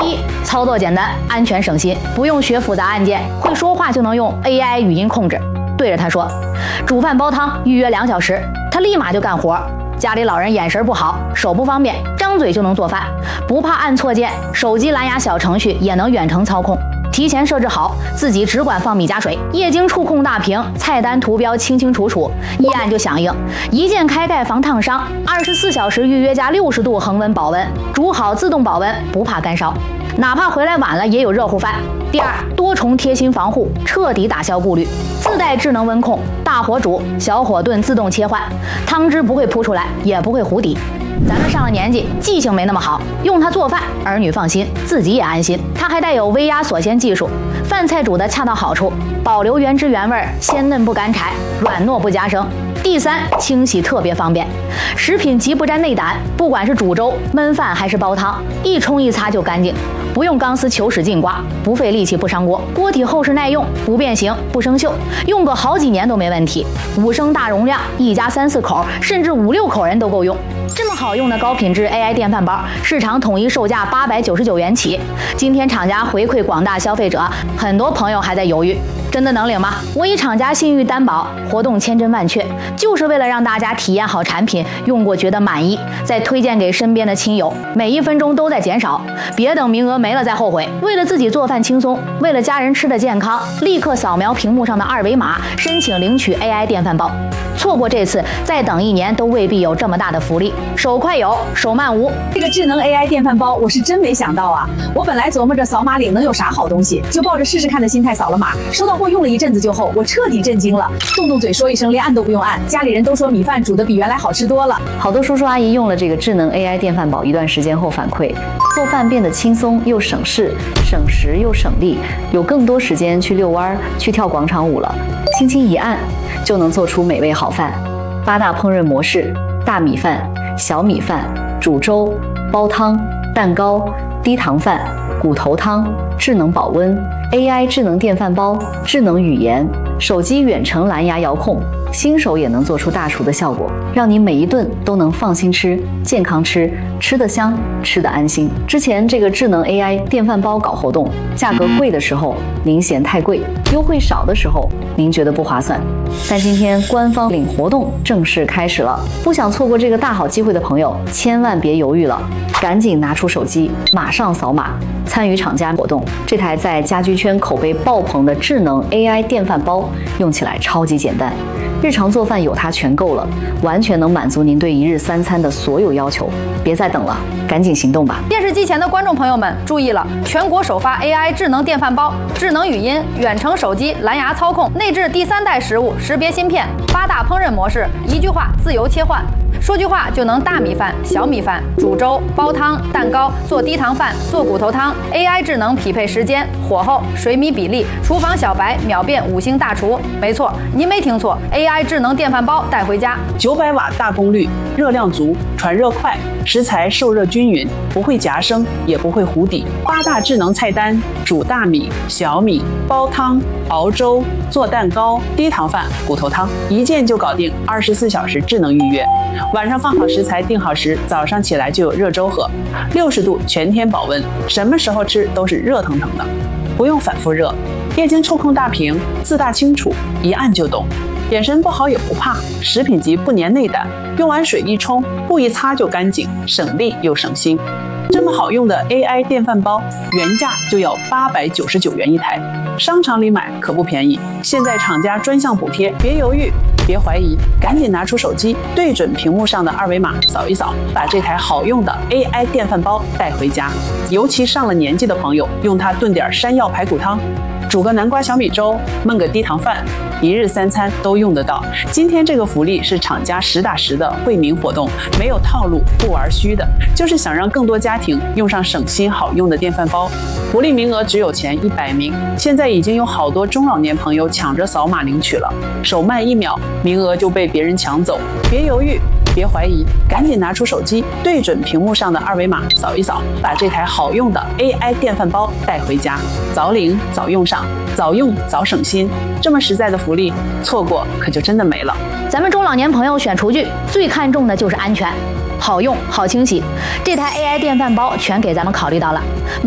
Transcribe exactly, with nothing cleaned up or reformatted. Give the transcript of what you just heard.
一、操作简单，安全省心，不用学复杂按键，会说话就能用 A I 语音控制。对着他说，煮饭煲汤预约两小时，他立马就干活。家里老人眼神不好，手不方便，张嘴就能做饭，不怕按错键，手机蓝牙小程序也能远程操控。提前设置好，自己只管放米加水，液晶触控大屏，菜单图标清清楚楚，一按就响应，一键开盖防烫伤，二十四小时预约加六十度恒温保温，煮好自动保温，不怕干烧，哪怕回来晚了也有热乎饭。第二，多重贴心防护，彻底打消顾虑，自带智能温控，大火煮，小火炖自动切换，汤汁不会扑出来，也不会糊底。咱们上了年纪，记性没那么好，用它做饭，儿女放心，自己也安心。它还带有微压锁鲜技术，饭菜煮得恰到好处，保留原汁原味，鲜嫩不干柴，软糯不夹生。第三，清洗特别方便，食品级不沾内胆，不管是煮粥、焖饭还是煲汤，一冲一擦就干净，不用钢丝球使劲刮，不费力气不伤锅，锅体厚实耐用，不变形不生锈，用个好几年都没问题。五升大容量，一家三四口甚至五六口人都够用。这么好用的高品质 A I 电饭煲，市场统一售价八百九十九元起。今天厂家回馈广大消费者，很多朋友还在犹豫，真的能领吗？我以厂家信誉担保，活动千真万确，就是为了让大家体验好产品，用过觉得满意，再推荐给身边的亲友，每一分钟都在减少，别等名额没了再后悔。为了自己做饭轻松，为了家人吃的健康，立刻扫描屏幕上的二维码，申请领取 A I 电饭煲。错过这次，再等一年都未必有这么大的福利。手快有，手慢无。 这个智能 A I 电饭煲，我是真没想到啊！我本来琢磨着扫码领能有啥好东西，就抱着试试看的心态扫了码。收到货用了一阵子就后，我彻底震惊了，动动嘴说一声，连按都不用按。家里人都说米饭煮的比原来好吃多了。 好多叔叔阿姨用了这个智能 A I 电饭煲一段时间后反馈，做饭变得轻松又省事，省时又省力，有更多时间去遛弯、去跳广场舞了。轻轻一按，就能做出美味好饭。八大烹饪模式：大米饭、小米饭、煮粥、煲汤、蛋糕、低糖饭、骨头汤、智能保温、A I 智能电饭煲、智能语言、手机远程蓝牙遥控，新手也能做出大厨的效果，让你每一顿都能放心吃、健康吃，吃得香，吃得安心。之前这个智能 A I 电饭煲搞活动，价格贵的时候您嫌太贵，优惠少的时候您觉得不划算。但今天官方领活动正式开始了，不想错过这个大好机会的朋友，千万别犹豫了，赶紧拿出手机，马上扫码参与厂家活动。这台在家居圈口碑爆棚的智能 A I 电饭煲，用起来超级简单，日常做饭有它全够了，完全能满足您对一日三餐的所有要求。别再等了，赶紧行动吧！ 电视机前的观众朋友们注意了，全国首发 A I 智能电饭煲，智能语音、远程手机蓝牙操控，内置第三代食物识别芯片，八大烹饪模式，一句话自由切换。说句话就能大米饭、小米饭、煮粥、煲汤、蛋糕、做低糖饭、做骨头汤。A I 智能匹配时间、火候、水米比例，厨房小白秒变五星大厨。没错，您没听错 ，A I 智能电饭煲带回家。 九百瓦大功率，热量足，传热快，食材受热均匀，不会夹生，也不会糊底。八大智能菜单：煮大米、小米、煲汤、熬粥、做蛋糕、低糖饭、骨头汤，一键就搞定，二十四小时智能预约。晚上放好食材，定好时，早上起来就有热粥喝，六十度全天保温，什么时候吃都是热腾腾的，不用反复热。液晶触控大屏，字大清楚，一按就懂。眼神不好也不怕，食品级不粘内胆，用完水一冲，布一擦就干净，省力又省心。这么好用的 A I 电饭煲，原价就要八百九十九元一台，商场里买可不便宜。现在厂家专项补贴，别犹豫，别怀疑，赶紧拿出手机，对准屏幕上的二维码扫一扫，把这台好用的 A I 电饭煲带回家。尤其上了年纪的朋友，用它炖点山药排骨汤，煮个南瓜小米粥，焖个低糖饭，一日三餐都用得到。今天这个福利是厂家实打实的惠民活动，没有套路，不玩虚的，就是想让更多家庭用上省心好用的电饭煲。福利名额只有前一百名，现在已经有好多中老年朋友抢着扫码领取了，手慢一秒，名额就被别人抢走。别犹豫，别怀疑，赶紧拿出手机，对准屏幕上的二维码扫一扫，把这台好用的 A I 电饭煲带回家。早领早用上，早用早省心，这么实在的福利，错过可就真的没了。 咱们中老年朋友选厨具最看重的就是安全，好用好清洗，这台 A I 电饭煲全给咱们考虑到了。